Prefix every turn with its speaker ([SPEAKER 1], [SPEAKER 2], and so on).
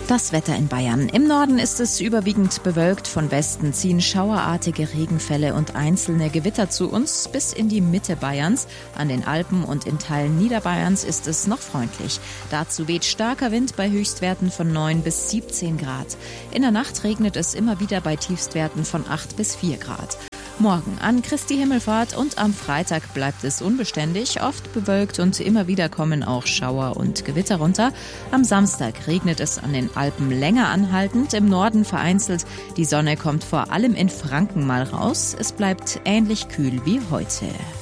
[SPEAKER 1] Das Wetter in Bayern. Im Norden ist es überwiegend bewölkt. Von Westen ziehen schauerartige Regenfälle und einzelne Gewitter zu uns bis in die Mitte Bayerns. An den Alpen und in Teilen Niederbayerns ist es noch freundlich. Dazu weht starker Wind bei Höchstwerten von 9 bis 17 Grad. In der Nacht regnet es immer wieder bei Tiefstwerten von 8 bis 4 Grad. Morgen an Christi Himmelfahrt und am Freitag bleibt es unbeständig, oft bewölkt und immer wieder kommen auch Schauer und Gewitter runter. Am Samstag regnet es an den Alpen länger anhaltend, im Norden vereinzelt. Die Sonne kommt vor allem in Franken mal raus. Es bleibt ähnlich kühl wie heute.